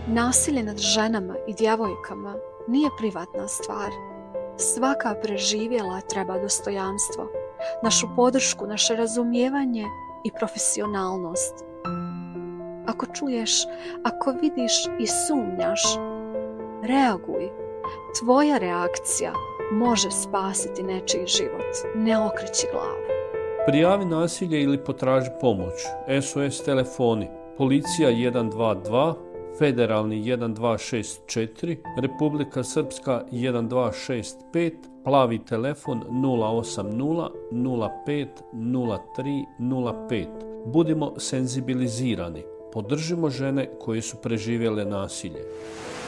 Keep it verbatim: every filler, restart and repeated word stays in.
Nasilje nad ženama i djevojkama nije privatna stvar. Svaka preživjela treba dostojanstvo, našu podršku, naše razumijevanje i profesionalnost. Ako čuješ, ako vidiš i sumnjaš, reaguj. Tvoja reakcija može spasiti nečiji život. Ne okreći glavu. Prijavi nasilje ili potraži pomoć. S O S telefoni. Policija jedan dva dva, Federalni jedan dva šest četiri, Republika Srpska jedan dva šest pet, plavi telefon nula osam nula nula pet nula tri nula pet. Budimo senzibilizirani. Podržimo žene koje su preživjele nasilje.